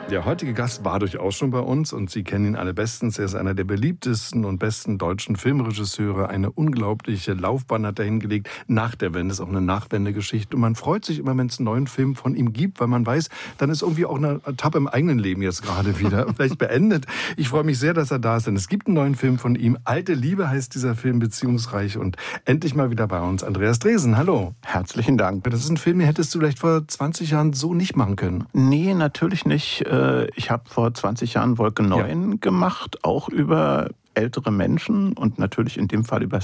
Der heutige Gast war durchaus schon bei uns und Sie kennen ihn alle bestens. Er ist einer der beliebtesten und besten deutschen Filmregisseure. Eine unglaubliche Laufbahn hat er hingelegt. Nach der Wende ist auch eine Nachwendegeschichte. Und man freut sich immer, wenn es einen neuen Film von ihm gibt, weil man weiß, dann ist irgendwie auch eine Etappe im eigenen Leben jetzt gerade wieder vielleicht beendet. Ich freue mich sehr, dass er da ist, denn es gibt einen neuen Film von ihm. Alte Liebe heißt dieser Film, beziehungsreich, und endlich mal wieder bei uns. Andreas Dresen, hallo. Herzlichen Dank. Das ist ein Film, den hättest du vielleicht vor 20 Jahren so nicht machen können. Nee, natürlich nicht. Ich habe vor 20 Jahren Wolke 9 gemacht, auch über ältere Menschen und natürlich in dem Fall über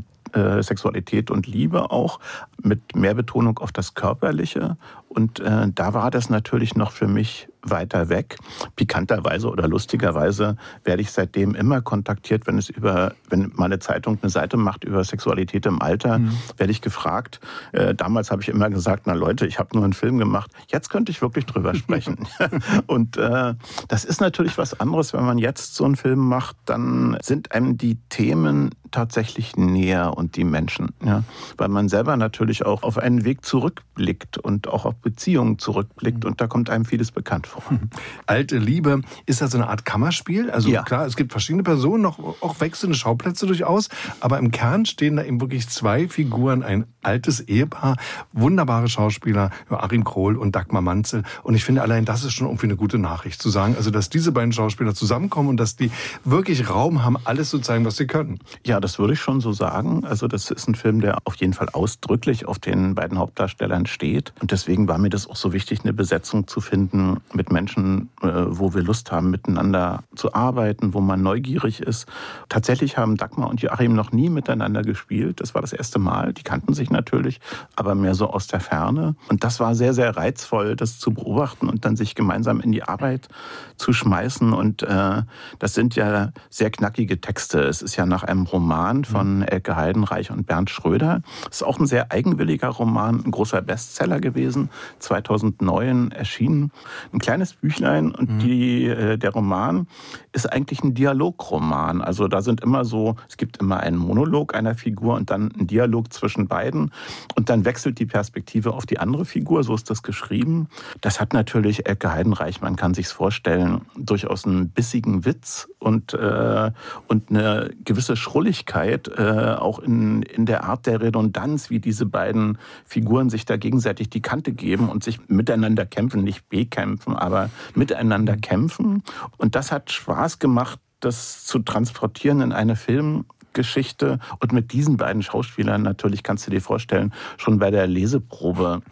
Sexualität und Liebe auch, mit mehr Betonung auf das Körperliche. Und da war das natürlich noch für mich weiter weg. Pikanterweise oder lustigerweise werde ich seitdem immer kontaktiert, wenn meine Zeitung eine Seite macht über Sexualität im Alter, werde ich gefragt. Damals habe ich immer gesagt, na Leute, ich habe nur einen Film gemacht. Jetzt könnte ich wirklich drüber sprechen. Und das ist natürlich was anderes, wenn man jetzt so einen Film macht, dann sind einem die Themen tatsächlich näher und die Menschen. Ja? Weil man selber natürlich auch auf einen Weg zurückblickt und auch auf Beziehungen zurückblickt und da kommt einem vieles bekannt vor. Alte Liebe, ist das so eine Art Kammerspiel? Also klar, es gibt verschiedene Personen, auch wechselnde Schauplätze durchaus, aber im Kern stehen da eben wirklich zwei Figuren, ein altes Ehepaar, wunderbare Schauspieler, Joachim Krohl und Dagmar Manzel. Und ich finde, allein das ist schon irgendwie eine gute Nachricht, zu sagen, also dass diese beiden Schauspieler zusammenkommen und dass die wirklich Raum haben, alles zu zeigen, was sie können. Ja, das würde ich schon so sagen. Also das ist ein Film, der auf jeden Fall ausdrücklich auf den beiden Hauptdarstellern steht. Und deswegen war mir das auch so wichtig, eine Besetzung zu finden mit Menschen, wo wir Lust haben, miteinander zu arbeiten, wo man neugierig ist. Tatsächlich haben Dagmar und Joachim noch nie miteinander gespielt. Das war das erste Mal. Die kannten sich natürlich, aber mehr so aus der Ferne. Und das war sehr, sehr reizvoll, das zu beobachten und dann sich gemeinsam in die Arbeit zu schmeißen. Und das sind ja sehr knackige Texte. Es ist ja nach einem Roman von Elke Heidenreich und Bernd Schröder. Es ist auch ein sehr eigenwilliger Roman, ein großer Bestseller gewesen, 2009 erschienen. Ein kleines Büchlein und der Roman ist eigentlich ein Dialogroman. Also da sind immer es gibt immer einen Monolog einer Figur und dann einen Dialog zwischen beiden und dann wechselt die Perspektive auf die andere Figur, so ist das geschrieben. Das hat natürlich Elke Heidenreich, man kann sich's vorstellen, durchaus einen bissigen Witz und eine gewisse Schrulligkeit, auch in der Art der Redundanz, wie diese beiden Figuren sich da gegenseitig die Kante geben und sich miteinander kämpfen, nicht bekämpfen, aber miteinander kämpfen. Und das hat Spaß gemacht, das zu transportieren in eine Filmgeschichte. Und mit diesen beiden Schauspielern natürlich, kannst du dir vorstellen, schon bei der Leseprobe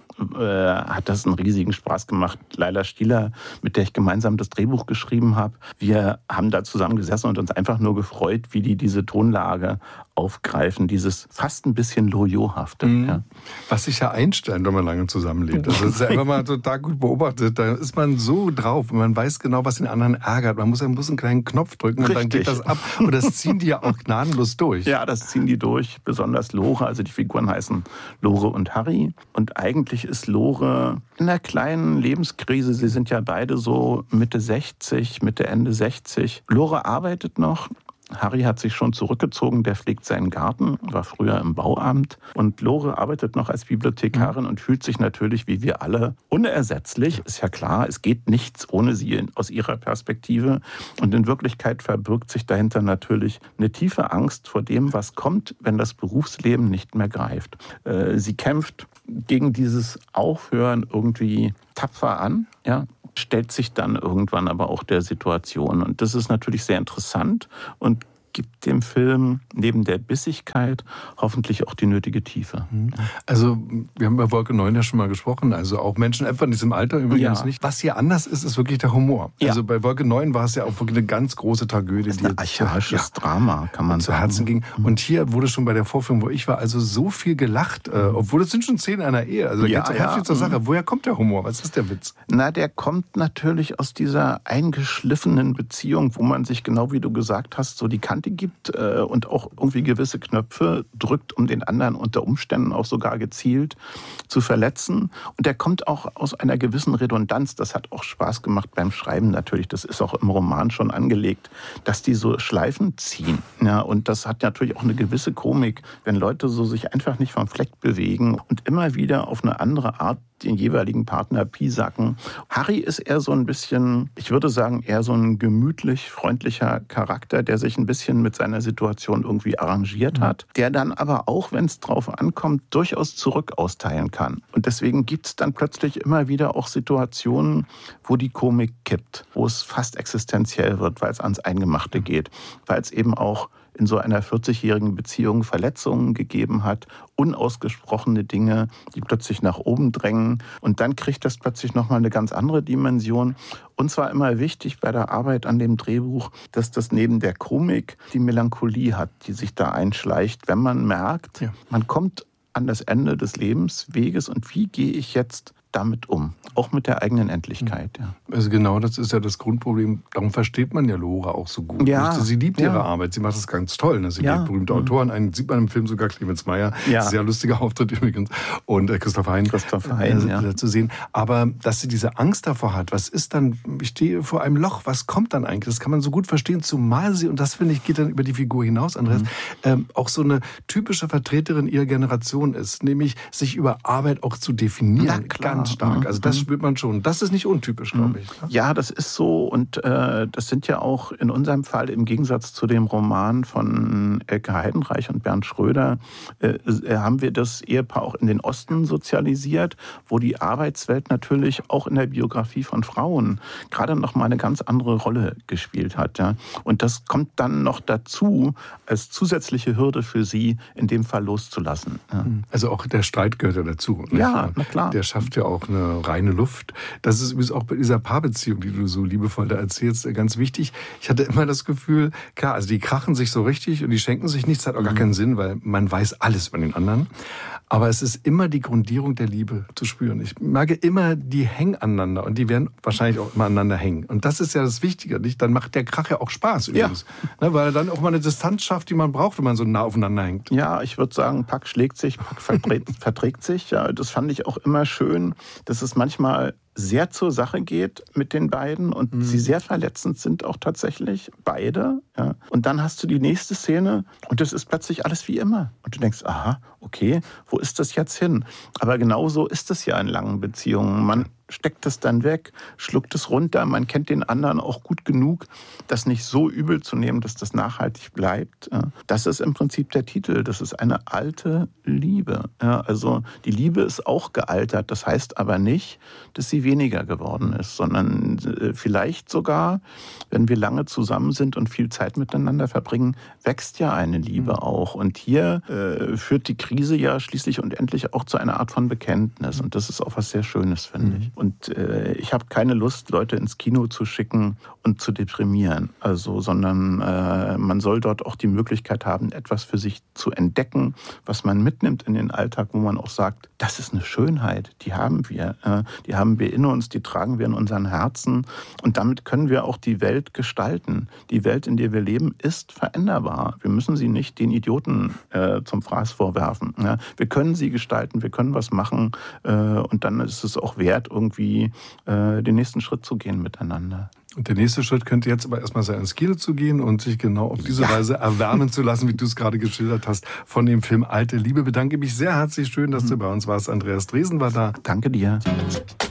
hat das einen riesigen Spaß gemacht. Laila Stieler, mit der ich gemeinsam das Drehbuch geschrieben habe, wir haben da zusammen gesessen und uns einfach nur gefreut, wie die diese Tonlage aufgreifen, dieses fast ein bisschen Loriot-hafte. Ja. Was sich ja einstellt, wenn man lange zusammenlebt. Also das ist ja einfach mal total gut beobachtet. Da ist man so drauf und man weiß genau, was den anderen ärgert. Man muss einen kleinen Knopf drücken und dann geht das ab. Und das ziehen die ja auch gnadenlos durch. Ja, das ziehen die durch. Besonders Lore, also die Figuren heißen Lore und Harry. Und eigentlich ist Lore in einer kleinen Lebenskrise. Sie sind ja beide so Mitte 60, Ende 60. Lore arbeitet noch. Harry hat sich schon zurückgezogen, der pflegt seinen Garten, war früher im Bauamt. Und Lore arbeitet noch als Bibliothekarin und fühlt sich natürlich, wie wir alle, unersetzlich. Ist ja klar, es geht nichts ohne sie aus ihrer Perspektive. Und in Wirklichkeit verbirgt sich dahinter natürlich eine tiefe Angst vor dem, was kommt, wenn das Berufsleben nicht mehr greift. Sie kämpft gegen dieses Aufhören irgendwie tapfer an, ja, stellt sich dann irgendwann aber auch der Situation. Und das ist natürlich sehr interessant und gibt dem Film neben der Bissigkeit hoffentlich auch die nötige Tiefe. Also wir haben bei Wolke 9 ja schon mal gesprochen, also auch Menschen etwa in diesem Alter übrigens nicht. Was hier anders ist, ist wirklich der Humor. Ja. Also bei Wolke 9 war es ja auch wirklich eine ganz große Tragödie. Das ist ein archaisches Drama, kann man zu sagen. Herzen ging. Und hier wurde schon bei der Vorführung, wo ich war, also so viel gelacht, obwohl es sind schon Szenen einer Ehe. Also da geht es auch viel zur Sache. Woher kommt der Humor? Was ist der Witz? Na, der kommt natürlich aus dieser eingeschliffenen Beziehung, wo man sich, genau wie du gesagt hast, so die Kante gibt und auch irgendwie gewisse Knöpfe drückt, um den anderen unter Umständen auch sogar gezielt zu verletzen. Und der kommt auch aus einer gewissen Redundanz. Das hat auch Spaß gemacht beim Schreiben natürlich. Das ist auch im Roman schon angelegt, dass die so Schleifen ziehen. Ja, und das hat natürlich auch eine gewisse Komik, wenn Leute so sich einfach nicht vom Fleck bewegen und immer wieder auf eine andere Art den jeweiligen Partner piesacken. Harry ist eher so ein bisschen, ich würde sagen, eher so ein gemütlich, freundlicher Charakter, der sich ein bisschen mit seiner Situation irgendwie arrangiert hat, der dann aber auch, wenn es drauf ankommt, durchaus zurück austeilen kann. Und deswegen gibt es dann plötzlich immer wieder auch Situationen, wo die Komik kippt, wo es fast existenziell wird, weil es ans Eingemachte geht, weil es eben auch in so einer 40-jährigen Beziehung Verletzungen gegeben hat, unausgesprochene Dinge, die plötzlich nach oben drängen. Und dann kriegt das plötzlich nochmal eine ganz andere Dimension. Und zwar immer wichtig bei der Arbeit an dem Drehbuch, dass das neben der Komik die Melancholie hat, die sich da einschleicht, wenn man merkt, man kommt an das Ende des Lebensweges und wie gehe ich jetzt damit um, auch mit der eigenen Endlichkeit. Ja. Also genau, das ist ja das Grundproblem. Darum versteht man ja Lora auch so gut. Ja. Sie liebt ihre Arbeit, sie macht das ganz toll. Sie geht berühmte Autoren ein, sieht man im Film sogar Clemens Meyer, sehr lustiger Auftritt übrigens, und Christoph Hein zu sehen. Aber dass sie diese Angst davor hat, was ist dann, ich stehe vor einem Loch, was kommt dann eigentlich? Das kann man so gut verstehen, zumal sie, und das finde ich, geht dann über die Figur hinaus, Andreas, auch so eine typische Vertreterin ihrer Generation ist, nämlich sich über Arbeit auch zu definieren. Ganz stark. Also das spürt man schon. Das ist nicht untypisch, glaube ich. Ja, das ist so. Und das sind ja auch in unserem Fall im Gegensatz zu dem Roman von Elke Heidenreich und Bernd Schröder, haben wir das Ehepaar auch in den Osten sozialisiert, wo die Arbeitswelt natürlich auch in der Biografie von Frauen gerade noch mal eine ganz andere Rolle gespielt hat. Ja. Und das kommt dann noch dazu, als zusätzliche Hürde für sie, in dem Fall loszulassen. Ja. Also auch der Streit gehört ja dazu. Nicht? Ja, na klar. Der schafft ja auch eine reine Luft. Das ist übrigens auch bei dieser Paarbeziehung, die du so liebevoll da erzählst, ganz wichtig. Ich hatte immer das Gefühl, klar, also die krachen sich so richtig und die schenken sich nichts, hat auch gar keinen Sinn, weil man weiß alles über den anderen. Aber es ist immer die Grundierung der Liebe zu spüren. Ich merke immer, die hängen aneinander und die werden wahrscheinlich auch immer aneinander hängen. Und das ist ja das Wichtige, nicht? Dann macht der Krach ja auch Spaß übrigens. Ja. Weil er dann auch mal eine Distanz schafft, die man braucht, wenn man so nah aufeinander hängt. Ja, ich würde sagen, Pack schlägt sich, Pack verträgt sich. Ja, das fand ich auch immer schön, dass es manchmal sehr zur Sache geht mit den beiden und sie sehr verletzend sind auch tatsächlich, beide. Ja. Und dann hast du die nächste Szene und das ist plötzlich alles wie immer. Und du denkst, aha, okay, wo ist das jetzt hin? Aber genauso ist es ja in langen Beziehungen. Man steckt es dann weg, schluckt es runter. Man kennt den anderen auch gut genug, das nicht so übel zu nehmen, dass das nachhaltig bleibt. Das ist im Prinzip der Titel. Das ist eine alte Liebe. Also die Liebe ist auch gealtert. Das heißt aber nicht, dass sie weniger geworden ist, sondern vielleicht sogar, wenn wir lange zusammen sind und viel Zeit miteinander verbringen, wächst ja eine Liebe auch. Und hier führt die Krise ja schließlich und endlich auch zu einer Art von Bekenntnis. Und das ist auch was sehr Schönes, finde ich. Und ich habe keine Lust, Leute ins Kino zu schicken und zu deprimieren. Also, sondern man soll dort auch die Möglichkeit haben, etwas für sich zu entdecken, was man mitnimmt in den Alltag, wo man auch sagt, das ist eine Schönheit, die haben wir. Die haben wir in uns, die tragen wir in unseren Herzen. Und damit können wir auch die Welt gestalten. Die Welt, in der wir leben, ist veränderbar. Wir müssen sie nicht den Idioten zum Fraß vorwerfen. Ja? Wir können sie gestalten, wir können was machen. Und dann ist es auch wert, irgendwie den nächsten Schritt zu gehen miteinander. Und der nächste Schritt könnte jetzt aber erstmal sein, ins Kino zu gehen und sich genau auf diese Weise erwärmen zu lassen, wie du es gerade geschildert hast, von dem Film Alte Liebe. Bedanke mich sehr herzlich. Schön, dass du bei uns warst. Andreas Dresen war da. Danke dir.